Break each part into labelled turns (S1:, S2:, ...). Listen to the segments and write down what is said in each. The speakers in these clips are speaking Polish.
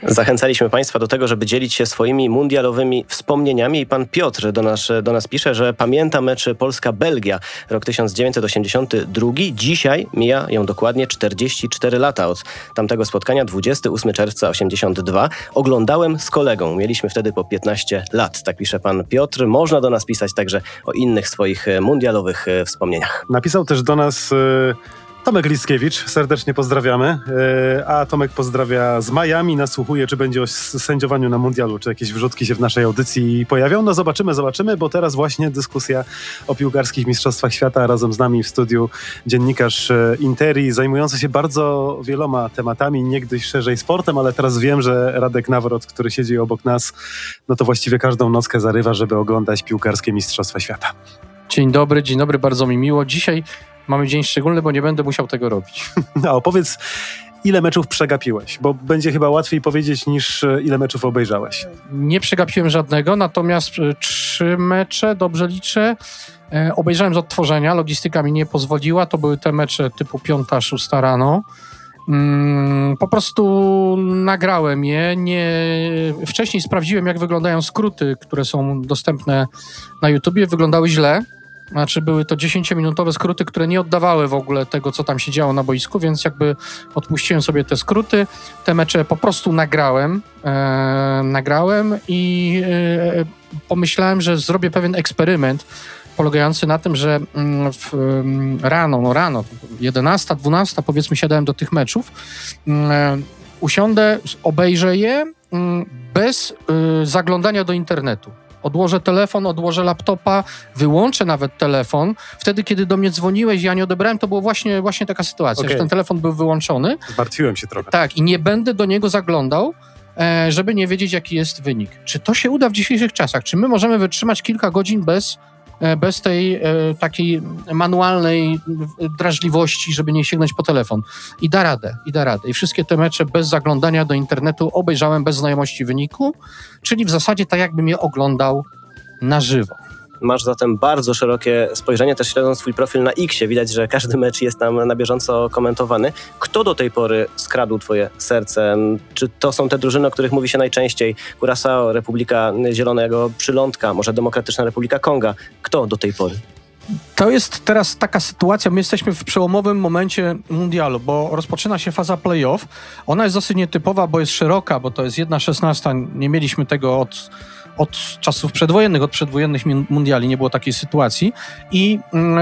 S1: Zachęcaliśmy Państwa do tego, żeby dzielić się swoimi mundialowymi wspomnieniami i pan Piotr do nas pisze, że pamięta mecz Polska-Belgia, rok 1982. Dzisiaj mija ją dokładnie 44 lata od tamtego spotkania, 28 czerwca 82. Oglądałem z kolegą, mieliśmy wtedy po 15 lat, tak pisze pan Piotr. Można do nas pisać także o innych swoich mundialowych wspomnieniach.
S2: Napisał też do nas Tomek Listkiewicz, serdecznie pozdrawiamy, a Tomek pozdrawia z Miami, nasłuchuje, czy będzie o sędziowaniu na mundialu, czy jakieś wrzutki się w naszej audycji pojawią. No zobaczymy, bo teraz właśnie dyskusja o piłkarskich mistrzostwach świata, razem z nami w studiu dziennikarz Interi, zajmujący się bardzo wieloma tematami, niegdyś szerzej sportem, ale teraz wiem, że Radek Nawrot, który siedzi obok nas, no to właściwie każdą nockę zarywa, żeby oglądać piłkarskie mistrzostwa świata.
S3: Dzień dobry, bardzo mi miło. Dzisiaj mamy dzień szczególny, bo nie będę musiał tego robić.
S2: No, opowiedz, ile meczów przegapiłeś? Bo będzie chyba łatwiej powiedzieć, niż ile meczów obejrzałeś.
S3: Nie przegapiłem żadnego, natomiast 3 mecze, dobrze liczę, obejrzałem z odtworzenia. Logistyka mi nie pozwoliła. To były te mecze typu 5-6 rano. Po prostu nagrałem je. Wcześniej sprawdziłem, jak wyglądają skróty, które są dostępne na YouTubie. Wyglądały źle. Znaczy były to 10-minutowe skróty, które nie oddawały w ogóle tego, co tam się działo na boisku, więc jakby odpuściłem sobie te skróty. Te mecze po prostu nagrałem i pomyślałem, że zrobię pewien eksperyment polegający na tym, że rano, 11, 12, powiedzmy, siadałem do tych meczów, usiądę, obejrzę je bez zaglądania do internetu. Odłożę telefon, odłożę laptopa, wyłączę nawet telefon. Wtedy, kiedy do mnie dzwoniłeś, ja nie odebrałem, to była właśnie taka sytuacja, że ten telefon był wyłączony.
S2: Zmartwiłem się trochę.
S3: Tak, i nie będę do niego zaglądał, żeby nie wiedzieć, jaki jest wynik. Czy to się uda w dzisiejszych czasach? Czy my możemy wytrzymać kilka godzin bez tej takiej manualnej drażliwości, żeby nie sięgnąć po telefon? I da radę. I wszystkie te mecze bez zaglądania do internetu obejrzałem bez znajomości wyniku, czyli w zasadzie tak, jakbym je oglądał na żywo.
S1: Masz zatem bardzo szerokie spojrzenie, też śledząc twój profil na X-ie. Widać, że każdy mecz jest tam na bieżąco komentowany. Kto do tej pory skradł twoje serce? Czy to są te drużyny, o których mówi się najczęściej? Curaçao, Republika Zielonego Przylądka, może Demokratyczna Republika Konga. Kto do tej pory?
S3: To jest teraz taka sytuacja, my jesteśmy w przełomowym momencie mundialu, bo rozpoczyna się faza play-off. Ona jest dosyć nietypowa, bo jest szeroka, bo to jest 1/16. Nie mieliśmy tego od czasów przedwojennych, od przedwojennych mundiali nie było takiej sytuacji i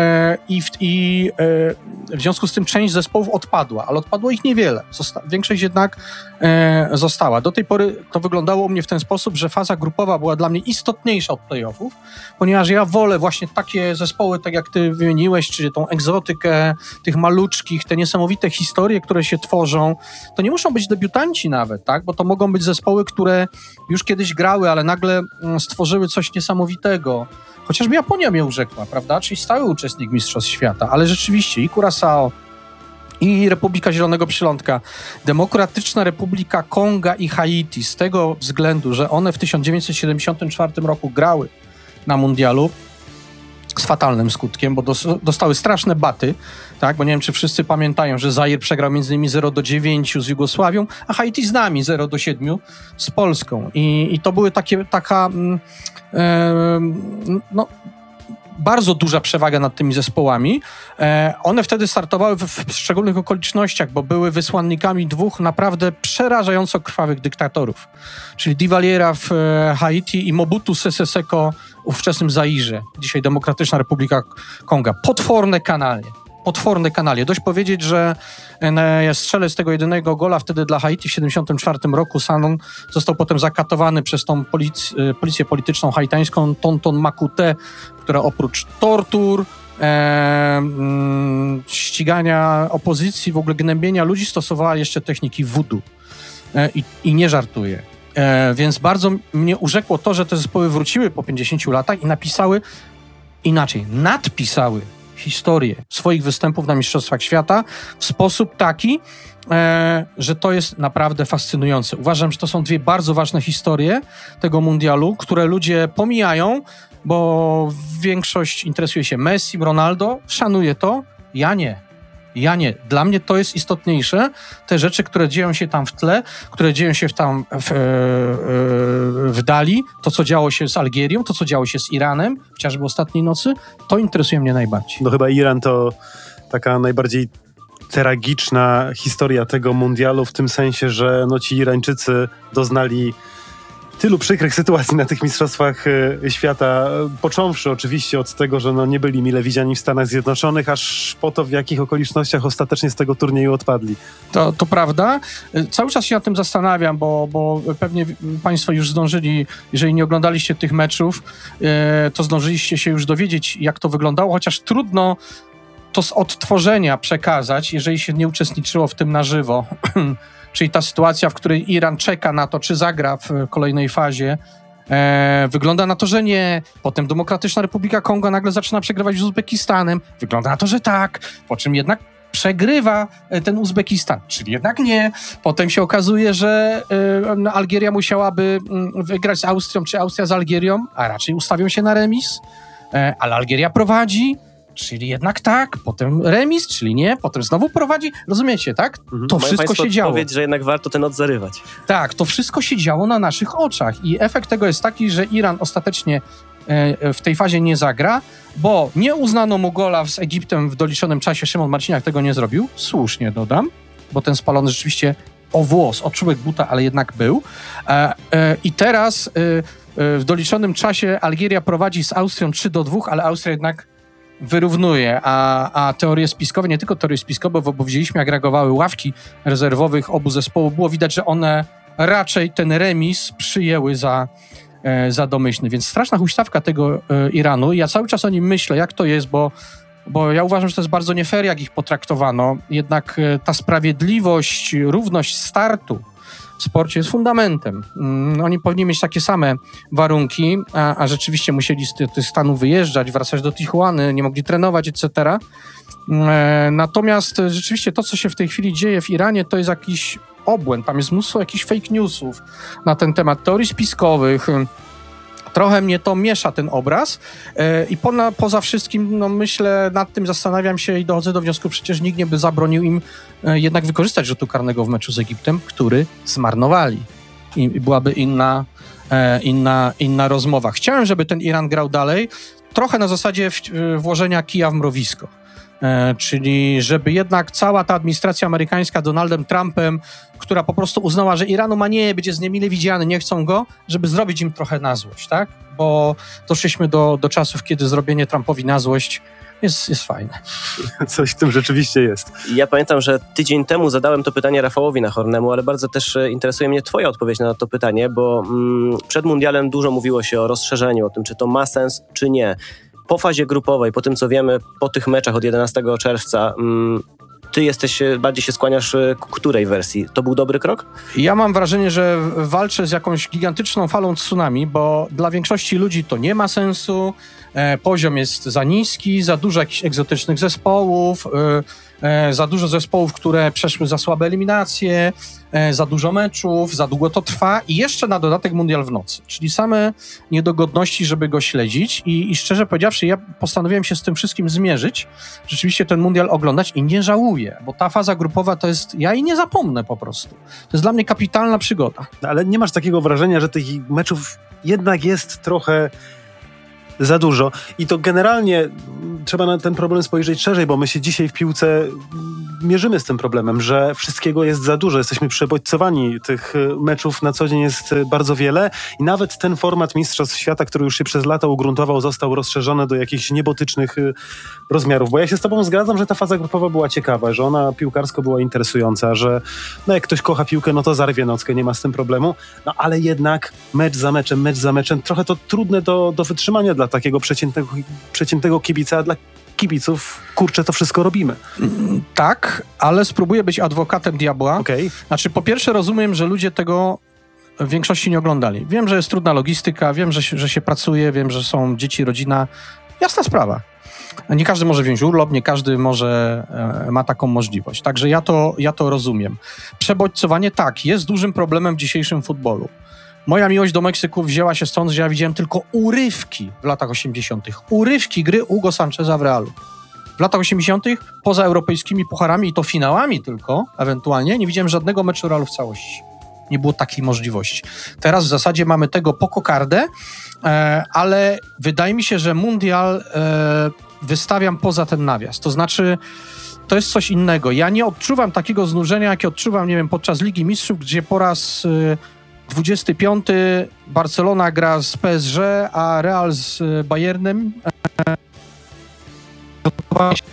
S3: w związku z tym część zespołów odpadła, ale odpadło ich niewiele. Większość jednak została. Do tej pory to wyglądało u mnie w ten sposób, że faza grupowa była dla mnie istotniejsza od play-offów, ponieważ ja wolę właśnie takie zespoły, tak jak ty wymieniłeś, czyli tą egzotykę tych maluczkich, te niesamowite historie, które się tworzą. To nie muszą być debiutanci nawet, tak? Bo to mogą być zespoły, które już kiedyś grały, ale nagle stworzyły coś niesamowitego. Chociażby Japonia mnie urzekła, prawda? Czyli stały uczestnik Mistrzostw Świata, ale rzeczywiście i Curaçao, i Republika Zielonego Przylądka, Demokratyczna Republika Konga i Haiti, z tego względu, że one w 1974 roku grały na mundialu, z fatalnym skutkiem, bo dostały straszne baty, tak? Bo nie wiem, czy wszyscy pamiętają, że Zaire przegrał m.in. 0-9 z Jugosławią, a Haiti z nami 0-7 z Polską. I to były taka bardzo duża przewaga nad tymi zespołami. One wtedy startowały w szczególnych okolicznościach, bo były wysłannikami 2 naprawdę przerażająco krwawych dyktatorów, czyli Duvaliera w Haiti i Mobutu Sese Seko w ówczesnym Zairze, dzisiaj Demokratyczna Republika Konga. Potworne kanalie. Dość powiedzieć, że strzelec tego jedynego gola wtedy dla Haiti w 1974 roku, Sanon, został potem zakatowany przez tą policję polityczną haitańską, Tonton Makute, która oprócz tortur, ścigania opozycji, w ogóle gnębienia ludzi, stosowała jeszcze techniki voodoo. I nie żartuję. Więc bardzo mnie urzekło to, że te zespoły wróciły po 50 latach i nadpisały historię swoich występów na Mistrzostwach Świata w sposób taki, że to jest naprawdę fascynujące. Uważam, że to są 2 bardzo ważne historie tego mundialu, które ludzie pomijają, bo większość interesuje się Messi, Ronaldo, szanuje to, ja nie. Ja nie. Dla mnie to jest istotniejsze. Te rzeczy, które dzieją się tam w tle, które dzieją się tam w dali, to co działo się z Algierią, to co działo się z Iranem, chociażby ostatniej nocy, to interesuje mnie najbardziej.
S2: No chyba Iran to taka najbardziej tragiczna historia tego mundialu, w tym sensie, że ci Irańczycy doznali tylu przykrych sytuacji na tych mistrzostwach świata, począwszy oczywiście od tego, że nie byli mile widziani w Stanach Zjednoczonych, aż po to, w jakich okolicznościach ostatecznie z tego turnieju odpadli.
S3: To prawda. Cały czas się nad tym zastanawiam, bo pewnie Państwo już zdążyli, jeżeli nie oglądaliście tych meczów, to zdążyliście się już dowiedzieć, jak to wyglądało, chociaż trudno to z odtworzenia przekazać, jeżeli się nie uczestniczyło w tym na żywo. Czyli ta sytuacja, w której Iran czeka na to, czy zagra w kolejnej fazie. Wygląda na to, że nie. Potem Demokratyczna Republika Konga nagle zaczyna przegrywać z Uzbekistanem. Wygląda na to, że tak. Po czym jednak przegrywa ten Uzbekistan, czyli jednak nie. Potem się okazuje, że Algieria musiałaby wygrać z Austrią, czy Austria z Algierią, a raczej ustawią się na remis. Ale Algieria prowadzi, czyli jednak tak, potem remis, czyli nie, potem znowu prowadzi. Rozumiecie, tak? To wszystko się działo.
S1: Odpowiedź, że jednak warto ten zarywać.
S3: Tak, to wszystko się działo na naszych oczach i efekt tego jest taki, że Iran ostatecznie w tej fazie nie zagra, bo nie uznano mu gola z Egiptem w doliczonym czasie. Szymon Marciniak tego nie zrobił. Słusznie dodam, bo ten spalony rzeczywiście o włos, o czubek buta, ale jednak był. I teraz w doliczonym czasie Algieria prowadzi z Austrią 3-2, ale Austria jednak wyrównuje, a teorie spiskowe, nie tylko teorie spiskowe, bo widzieliśmy, jak reagowały ławki rezerwowych obu zespołów, było widać, że one raczej ten remis przyjęły za domyślny, więc straszna huśtawka tego Iranu. Ja cały czas o nim myślę, jak to jest, bo ja uważam, że to jest bardzo nie fair, jak ich potraktowano. Jednak ta sprawiedliwość, równość startu w sporcie jest fundamentem. Oni powinni mieć takie same warunki, a rzeczywiście musieli z tych Stanów wyjeżdżać, wracać do Tijuany, nie mogli trenować, etc. Natomiast rzeczywiście to, co się w tej chwili dzieje w Iranie, to jest jakiś obłęd. Tam jest mnóstwo jakichś fake newsów na ten temat, teorii spiskowych. Trochę mnie to miesza, ten obraz. I poza wszystkim, myślę, nad tym zastanawiam się i dochodzę do wniosku, przecież nikt nie by zabronił im jednak wykorzystać rzutu karnego w meczu z Egiptem, który zmarnowali. I byłaby inna rozmowa. Chciałem, żeby ten Iran grał dalej, trochę na zasadzie włożenia kija w mrowisko. Czyli żeby jednak cała ta administracja amerykańska Donaldem Trumpem, która po prostu uznała, że Iranu ma nie, będzie z niemile widziany, nie chcą go, żeby zrobić im trochę na złość, tak? Bo doszliśmy do czasów, kiedy zrobienie Trumpowi na złość jest fajne.
S2: Coś w tym rzeczywiście jest.
S1: Ja pamiętam, że tydzień temu zadałem to pytanie Rafałowi Nachornemu, ale bardzo też interesuje mnie twoja odpowiedź na to pytanie, bo przed mundialem dużo mówiło się o rozszerzeniu, o tym, czy to ma sens, czy nie. Po fazie grupowej, po tym, co wiemy, po tych meczach od 11 czerwca, ty bardziej się skłaniasz ku której wersji? To był dobry krok?
S3: Ja mam wrażenie, że walczę z jakąś gigantyczną falą tsunami, bo dla większości ludzi to nie ma sensu, poziom jest za niski, za dużo jakichś egzotycznych zespołów, za dużo zespołów, które przeszły za słabe eliminacje, za dużo meczów, za długo to trwa i jeszcze na dodatek mundial w nocy, czyli same niedogodności, żeby go śledzić i szczerze powiedziawszy, ja postanowiłem się z tym wszystkim zmierzyć, rzeczywiście ten mundial oglądać i nie żałuję, bo ta faza grupowa to jest, ja jej nie zapomnę po prostu. To jest dla mnie kapitalna przygoda.
S2: Ale nie masz takiego wrażenia, że tych meczów jednak jest trochę za dużo i to generalnie trzeba na ten problem spojrzeć szerzej, bo my się dzisiaj w piłce mierzymy z tym problemem, że wszystkiego jest za dużo. Jesteśmy przebodźcowani. Tych meczów na co dzień jest bardzo wiele i nawet ten format Mistrzostw Świata, który już się przez lata ugruntował, został rozszerzony do jakichś niebotycznych rozmiarów. Bo ja się z tobą zgadzam, że ta faza grupowa była ciekawa, że ona piłkarsko była interesująca, że jak ktoś kocha piłkę, no to zarwie nockę, nie ma z tym problemu. No ale jednak mecz za meczem, trochę to trudne do wytrzymania dla takiego przeciętnego kibica, a dla kibiców, kurczę, to wszystko robimy.
S3: Tak, ale spróbuję być adwokatem diabła.
S2: Okay.
S3: Znaczy, po pierwsze rozumiem, że ludzie tego w większości nie oglądali. Wiem, że jest trudna logistyka, wiem, że się pracuje, wiem, że są dzieci, rodzina. Jasna sprawa. Nie każdy może wziąć urlop, nie każdy ma taką możliwość. Także ja to rozumiem. Przebodźcowanie, tak, jest dużym problemem w dzisiejszym futbolu. Moja miłość do Meksyku wzięła się stąd, że ja widziałem tylko urywki w latach 80. Urywki gry Hugo Sancheza w Realu. latach 80. poza europejskimi pucharami i to finałami tylko, ewentualnie, nie widziałem żadnego meczu Realu w całości. Nie było takiej możliwości. Teraz w zasadzie mamy tego po kokardę, ale wydaje mi się, że mundial wystawiam poza ten nawias. To znaczy, to jest coś innego. Ja nie odczuwam takiego znużenia, jakie odczuwam, nie wiem, podczas Ligi Mistrzów, gdzie po raz 25 Barcelona gra z PSG, a Real z Bayernem. Gotowanie się